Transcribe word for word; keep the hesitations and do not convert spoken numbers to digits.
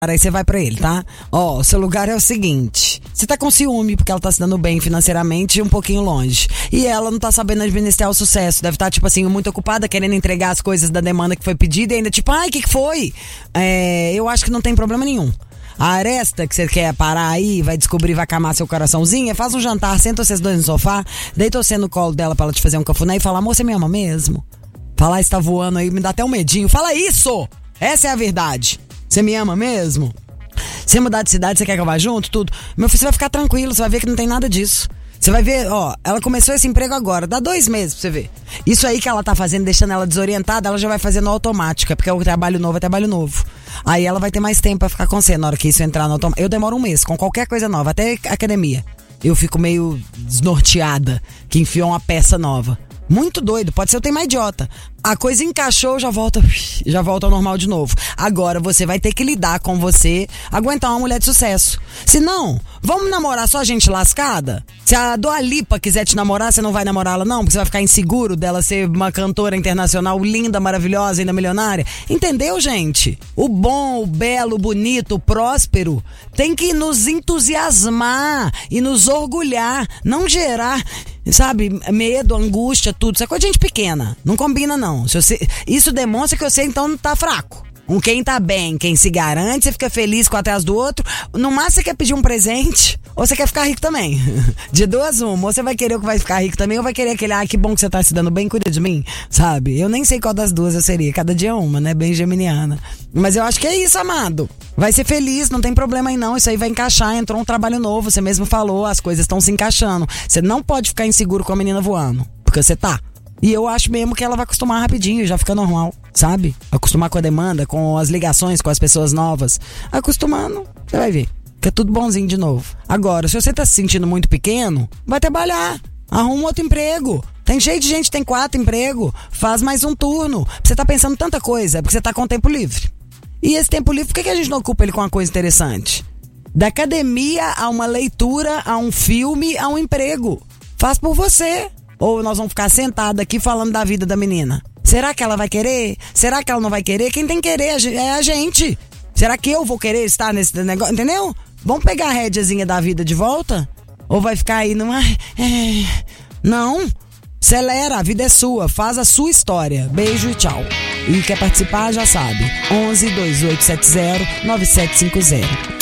Aí você vai pra ele, tá? Ó, o seu lugar é o seguinte. Você tá com ciúme porque ela tá se dando bem financeiramente e um pouquinho longe. E ela não tá sabendo administrar o sucesso. Deve estar, tá, tipo assim, muito ocupada, querendo entregar as coisas da demanda que foi pedida e ainda tipo, ai, o que que foi? É, eu acho que não tem problema nenhum. A aresta que você quer parar aí, vai descobrir, vai acalmar seu coraçãozinho, faz um jantar, senta vocês dois no sofá, deita você no colo dela pra ela te fazer um cafuné e fala, amor, você me ama mesmo? Falar, está voando aí, me dá até um medinho. Fala isso! Essa é a verdade. Você me ama mesmo? Se mudar de cidade, você quer que eu vá junto? Tudo. Meu filho, você vai ficar tranquilo, você vai ver que não tem nada disso. Você vai ver, ó, ela começou esse emprego agora, dá dois meses pra você ver. Isso aí que ela tá fazendo, deixando ela desorientada, ela já vai fazendo automática, porque o trabalho novo é trabalho novo. Aí ela vai ter mais tempo pra ficar com você na hora que isso entrar no automático. Eu demoro um mês com qualquer coisa nova, até academia. Eu fico meio desnorteada, que enfiou uma peça nova. Muito doido, pode ser o tema idiota. A coisa encaixou, já volta, já volta ao normal de novo. Agora você vai ter que lidar com você, aguentar uma mulher de sucesso. Se não, vamos namorar só gente lascada? Se a Dua Lipa quiser te namorar, você não vai namorar ela não? Porque você vai ficar inseguro dela ser uma cantora internacional linda, maravilhosa, ainda milionária? Entendeu, gente? O bom, o belo, o bonito, o próspero tem que nos entusiasmar e nos orgulhar, não gerar, sabe, medo, angústia, tudo. Isso é coisa de gente pequena, não combina não. Se você, isso demonstra que você então tá fraco. Com quem tá bem, quem se garante, você fica feliz com atrás do outro. No máximo você quer pedir um presente, ou você quer ficar rico também. De duas uma, ou você vai querer o que vai ficar rico também, ou vai querer aquele, ah, que bom que você tá se dando bem, cuida de mim, sabe? Eu nem sei qual das duas eu seria, cada dia uma, né, bem geminiana. Mas eu acho que é isso, amado. Vai ser feliz, não tem problema aí não, isso aí vai encaixar, entrou um trabalho novo, você mesmo falou, as coisas estão se encaixando. Você não pode ficar inseguro com a menina voando, porque você tá. E eu acho mesmo que ela vai acostumar rapidinho, já fica normal, sabe? Acostumar com a demanda, com as ligações, com as pessoas novas. Acostumando, você vai ver. Fica tudo bonzinho de novo. Agora, se você tá se sentindo muito pequeno, vai trabalhar. Arruma outro emprego. Tem cheio de gente que tem quatro empregos. Faz mais um turno. Você tá pensando tanta coisa, porque você tá com tempo livre. E esse tempo livre, por que que a gente não ocupa ele com uma coisa interessante? Da academia a uma leitura, a um filme, a um emprego. Faz por você. Ou nós vamos ficar sentados aqui falando da vida da menina? Será que ela vai querer? Será que ela não vai querer? Quem tem que querer é a gente. Será que eu vou querer estar nesse negócio? Entendeu? Vamos pegar a rédeazinha da vida de volta? Ou vai ficar aí numa... É... Não. Acelera, a vida é sua. Faz a sua história. Beijo e tchau. E quer participar, já sabe. onze, dois oito sete zero, nove sete cinco zero.